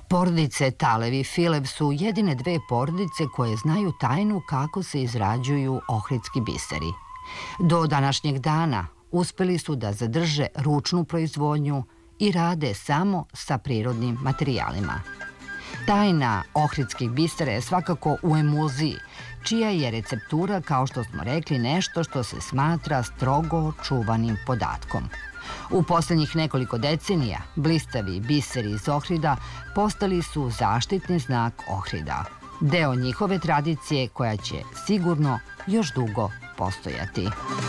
Porodice Talev i Fileb su jedine dve porodice koje znaju tajnu kako se izrađuju ohridski biseri. Do današnjeg dana uspeli su da zadrže ručnu proizvodnju i rade samo sa prirodnim materijalima. Tajna ohridskih bisera je svakako u emulziji, čija je receptura, kao što smo rekli, nešto što se smatra strogo čuvanim podatkom. U poslednjih nekoliko decenija blistavi biseri iz Ohrida postali su zaštitni znak Ohrida, deo njihove tradicije koja će sigurno još dugo postojati.